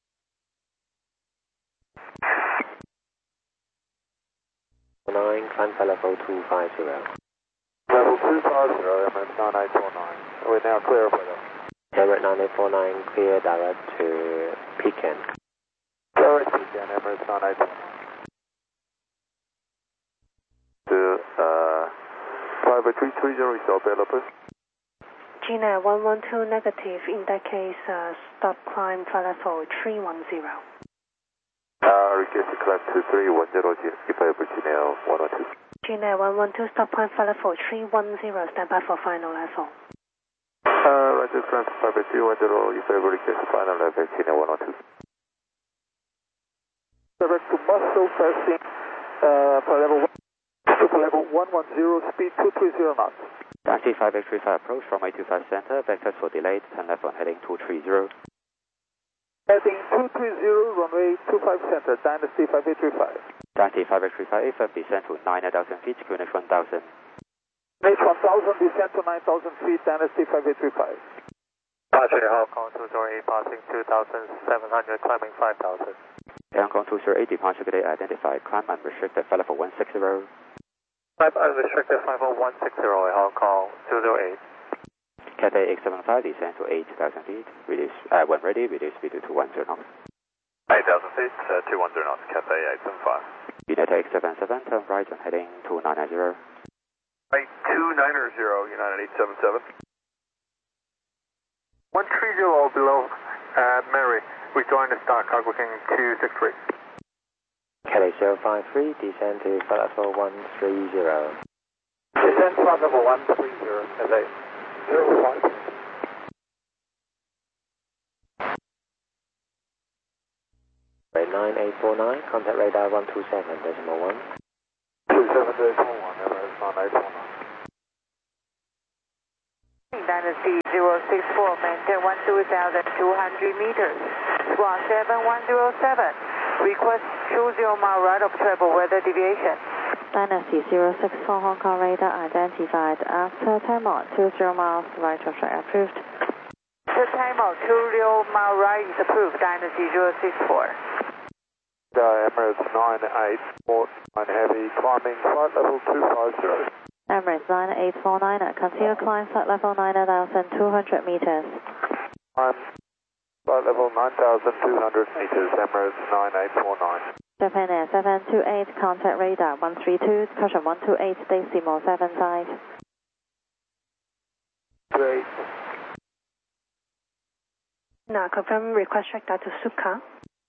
nine, climb flight level two five zero. Level two five zero, Emirates nine eight four nine. We're now clear of weather. Emirates nine eight four nine, clear direct to Pekin. Direct Pekin, Emirates nine eight four nine. To, uh, five three three zero is available. G N A one one two negative, in that case, uh, stop climb flight level three one zero. Uh, request to climb to three one zero, if I ever G N A one one two. G N A one one two, stop climb flight level three one zero, stand by for final level. Uh, Roger, climb to five three one zero, if I ever request final level, G N A one one two. Direct to Muscle, passing, uh, flight level one. Super level one one zero, speed two three zero knots. Taxi five eight three five approach from eight two five center, backpass for delayed, turn left on heading two three zero. Heading two three zero, runway two five center, Dynasty five eight three five. Dynasty five eight three five, A F descent to nine thousand feet, Q N H one thousand. Q N H one thousand, descent to nine thousand feet, Dynasty five eight three five. Departure Hong Kong two zero eight, passing two thousand seven hundred, climbing five thousand. Hong Kong two zero eight, departure today identified, climb unrestricted, flight level one six zero. Climb unrestricted five oh one six zero, Hong Kong two zero eight. Cathay eight seven five, descend to eight thousand feet, reduce, uh, when ready, reduce speed to two one zero knots. eight thousand feet, uh, two one zero knots, Cathay eight seven five. United eight seven seven, turn right on heading two nine zero. Right, two nine zero, United eight seven seven. one three zero below, uh, Mary, rejoin the start, cargo king two six three. Cathay zero five three, descend to flight level one three zero. Descent flight level one three zero, Cathay zero five. nine eight four nine, contact radar one two seven, decimal one. two seven eight four one, Emirates nine eight four nine. Dynasty zero six four, maintain one two thousand two hundred meters. Squawk seven one zero seven, request two zero mile right of travel weather deviation. Dynasty zero six four, Hong Kong radar identified after time out two zero miles right of track approved. The time out two zero mile right is approved, Dynasty zero six four. Uh, Emirates nine eight four nine, heavy climbing flight level two five zero. Emirates nine eight four nine, continue climb flight level nine thousand two hundred meters. Climb flight level nine thousand two hundred meters, Emirates nine eight four nine. Japan Air seven two eight, contact radar one three two, caution one two eight, decimal seven five. Great. Now confirm request check that to Suka.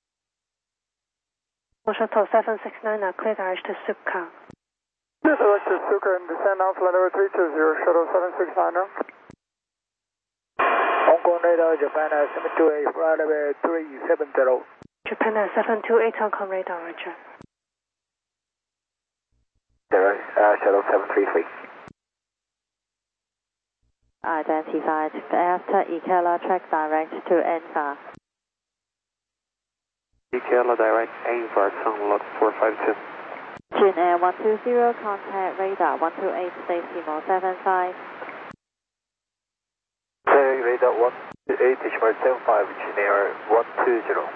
Shuttle seven six nine, now clear direct to Suka. Clear direct to Suka and descend now flight level three two zero, shuttle seven six nine. Hong Kong radar, Japan Air seven two eight, flight level three seven zero. Japan Air seven two eight, Hong Kong radar, roger. Direct, uh, shuttle seven three three. Identified after Ikela, track direct to N F A. Ikela direct, aim for Axon lot four five two. Jin Air one two zero, contact radar one two eight, decimal seven five. Clear radar one two eight, decimal seven five, Jin Air one two zero.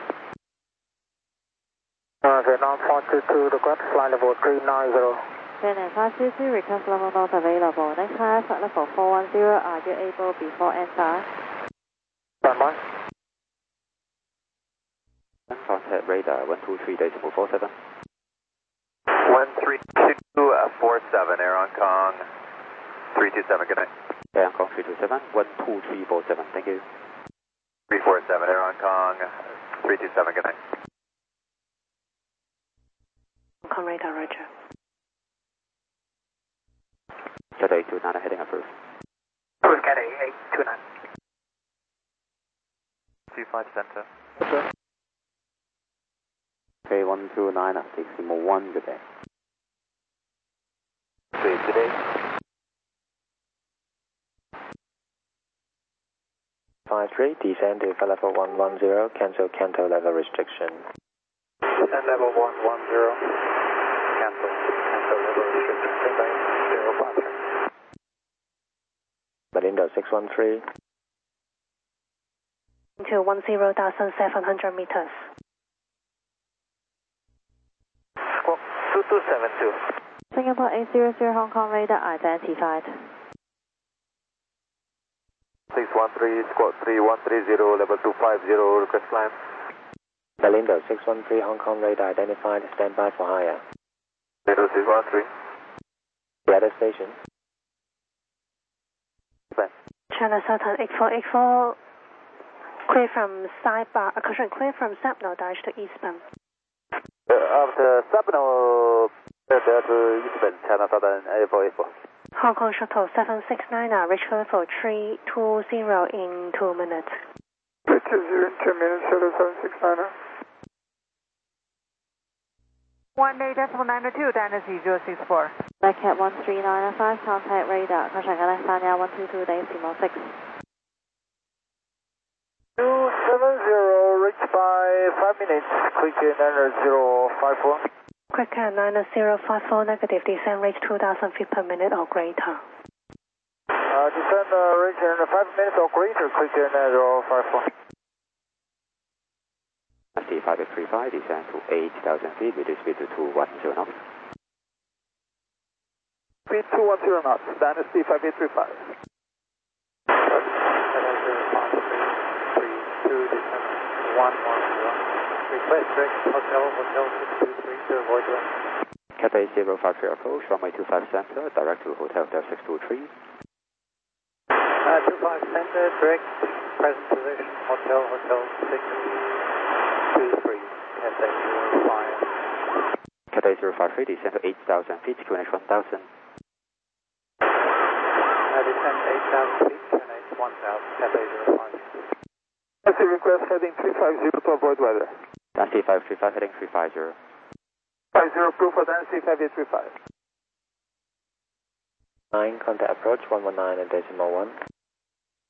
Uh, Vietnam five two two, request flight level three nine zero. Vietnam five two two, request level not available. Next high flight level four one zero, are you able before N F A? Stand by. Contact radar one two three, decimal four seven. one three two four seven, Air Hong Kong three two seven, good night. Air Hong Kong three two seven, one two three four seven, thank you. three four seven, Air Hong Kong three two seven, good night. Hong Kong radar, roger. Cathay eight two nine, heading approved. Approved, Cathay eight two nine. two five center. Okay, one two nine, Decimal one, good day. Good day. five three, descend to flight level one one zero, cancel Canto level restriction. Descend level one one zero, cancel, cancel level restriction, standby zero five three. Malindo six one three. To one zero thousand seven hundred meters. Squawk two two seven two. Singapore eight hundred Hong Kong radar identified. six one three, squawk three one three zero, level two five zero, request climb. Malindo six one three Hong Kong radar identified, standby for higher. Malindo six one three. The other station. China Southern eight four eight four, clear from sidebar, uh, correction, clear from Sapno dash to eastbound. Uh, after Sapno, uh, to eastbound, China Southern eight four eight four. Hong Kong Shuttle seven six nine, uh, reach level three two zero in two minutes. Reach zero in two minutes, Shuttle seven six nine. one eight decimal nine two, Dynasty zero six four. Black Cat one three nine five, contact radar, Caution Alexandria one two two, decimal six. two seven zero, reach by five minutes, quick nine zero five four. Quick nine zero five four, negative, descend rate two thousand feet per minute or greater. Uh, descend uh, reach in five minutes or greater, quick nine zero five four. Dynasty five eight three five, descend to eight thousand feet, reduce speed to two one zero knots. Speed two one zero knots, Dynasty five eight three five. one one zero. Request direct hotel, hotel six two three to avoid wind. Cathay zero five three approach, runway two five center, direct to hotel hotel six two three. Uh, two five center, direct, present position, hotel, hotel six two three. Cathay zero five. Cathay zero five three, descend to eight thousand feet, Q N H one thousand. Uh, descend eight thousand feet, Q N H one thousand, Cathay zero five. Taxi request heading three five zero to avoid weather. Dynasty five three five, heading three five zero. five zero approved for Dynasty five eight three five. nine, contact approach one one nine and decimal one.